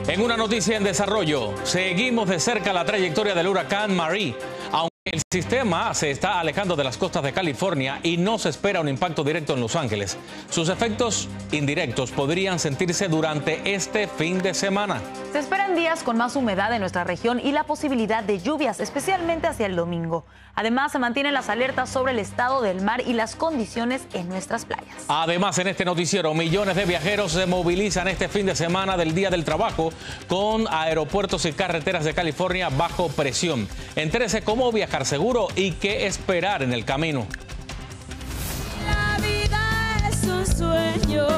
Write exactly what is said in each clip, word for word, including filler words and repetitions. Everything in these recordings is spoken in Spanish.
En una noticia en desarrollo, seguimos de cerca la trayectoria del huracán Marie. Aunque el sistema se está alejando de las costas de California y no se espera un impacto directo en Los Ángeles, sus efectos indirectos podrían sentirse durante este fin de semana. Se esperan días con más humedad en nuestra región y la posibilidad de lluvias, especialmente hacia el domingo. Además, se mantienen las alertas sobre el estado del mar y las condiciones en nuestras playas. Además, en este noticiero, millones de viajeros se movilizan este fin de semana del Día del Trabajo con aeropuertos y carreteras de California bajo presión. Entérese cómo viajar seguro y qué esperar en el camino. La vida es un sueño.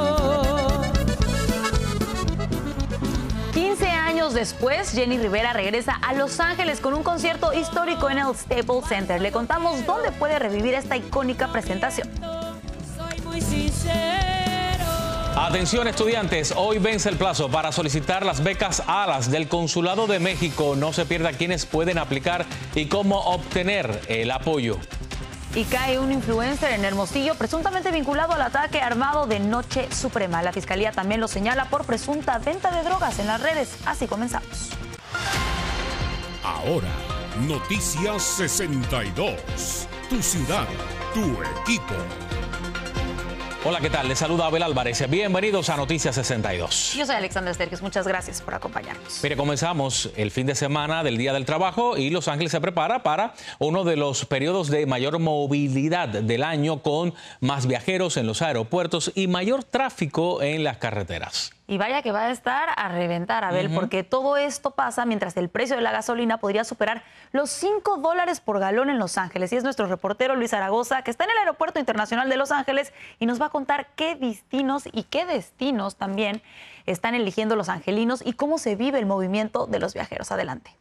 quince años después, Jenny Rivera regresa a Los Ángeles con un concierto histórico en el Staples Center. Le contamos dónde puede revivir esta icónica presentación. Soy muy sincero. Atención estudiantes, hoy vence el plazo para solicitar las becas ALAS del Consulado de México. No se pierda quiénes pueden aplicar y cómo obtener el apoyo. Y cae un influencer en Hermosillo presuntamente vinculado al ataque armado de Noche Suprema. La fiscalía también lo señala por presunta venta de drogas en las redes. Así comenzamos. Ahora, Noticias sesenta y dos. Tu ciudad, tu equipo. Hola, ¿qué tal? Les saluda Abel Álvarez. Bienvenidos a Noticias sesenta y dos. Yo soy Alexandra Sterkes. Muchas gracias por acompañarnos. Mire, comenzamos el fin de semana del Día del Trabajo y Los Ángeles se prepara para uno de los periodos de mayor movilidad del año, con más viajeros en los aeropuertos y mayor tráfico en las carreteras. Y vaya que va a estar a reventar, Abel, uh-huh. porque todo esto pasa mientras el precio de la gasolina podría superar los cinco dólares por galón en Los Ángeles. Y es nuestro reportero Luis Zaragoza, que está en el Aeropuerto Internacional de Los Ángeles y nos va a contar qué destinos y qué destinos también están eligiendo los angelinos y cómo se vive el movimiento de los viajeros. Adelante.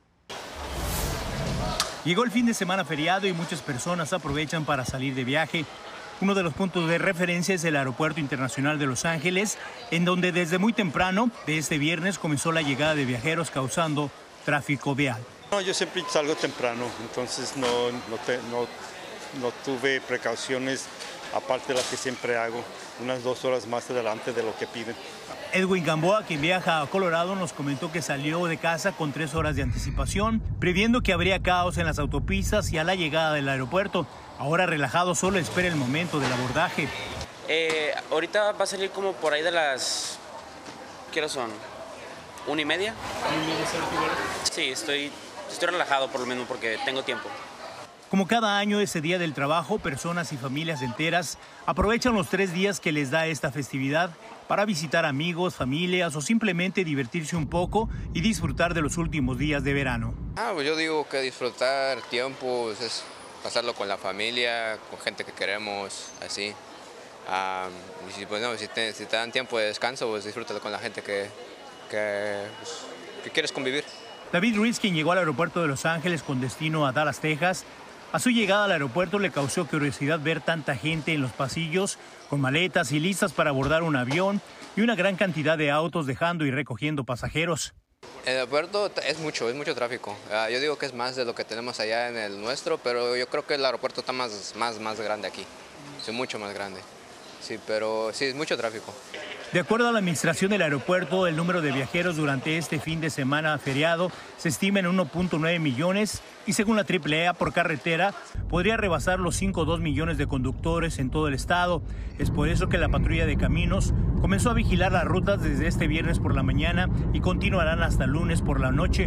Llegó el fin de semana feriado y muchas personas aprovechan para salir de viaje. Uno de los puntos de referencia es el Aeropuerto Internacional de Los Ángeles, en donde desde muy temprano de este viernes comenzó la llegada de viajeros causando tráfico vial. No, yo siempre salgo temprano, entonces no, no, te, no, no tuve precauciones aparte de las que siempre hago, unas dos horas más adelante de lo que piden. Edwin Gamboa, quien viaja a Colorado, nos comentó que salió de casa con tres horas de anticipación, previendo que habría caos en las autopistas y a la llegada del aeropuerto. Ahora relajado, solo espera el momento del abordaje. Eh, ahorita va a salir como por ahí de las... ¿Qué hora son? ¿Una y media? Sí, estoy, estoy relajado por lo menos porque tengo tiempo. Como cada año, ese Día del Trabajo, personas y familias enteras aprovechan los tres días que les da esta festividad para visitar amigos, familias o simplemente divertirse un poco y disfrutar de los últimos días de verano. Ah, pues yo digo que disfrutar tiempo es pasarlo con la familia, con gente que queremos, así. Um, y si, pues, no, si, te, si te dan tiempo de descanso, pues disfrútalo con la gente que, que, pues, que quieres convivir. David Ruiz, quien llegó al aeropuerto de Los Ángeles con destino a Dallas, Texas, a su llegada al aeropuerto le causó curiosidad ver tanta gente en los pasillos, con maletas y listas para abordar un avión y una gran cantidad de autos dejando y recogiendo pasajeros. El aeropuerto es mucho, es mucho tráfico. Uh, yo digo que es más de lo que tenemos allá en el nuestro, pero yo creo que el aeropuerto está más, más, más grande aquí. Es mucho más grande. Sí, pero sí, es mucho tráfico. De acuerdo a la administración del aeropuerto, el número de viajeros durante este fin de semana feriado se estima en uno punto nueve millones y según la triple A por carretera podría rebasar los cinco punto dos millones de conductores en todo el estado. Es por eso que la patrulla de caminos comenzó a vigilar las rutas desde este viernes por la mañana y continuarán hasta el lunes por la noche.